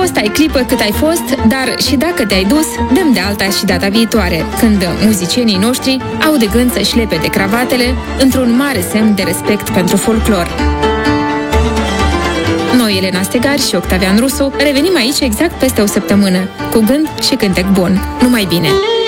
Fost ai clipă cât ai fost, dar și dacă te-ai dus, dăm de alta și data viitoare, când muzicienii noștri au de gând să-și lepe de cravatele într-un mare semn de respect pentru folclor. Noi, Elena Stegari și Octavian Rusu, revenim aici exact peste o săptămână, cu gând și cântec bun. Numai bine!